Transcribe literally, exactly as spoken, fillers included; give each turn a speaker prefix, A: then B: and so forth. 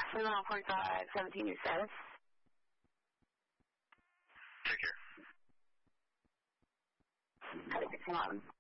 A: seven forty-five, seventeen new status.
B: Take care.
A: Have a good one.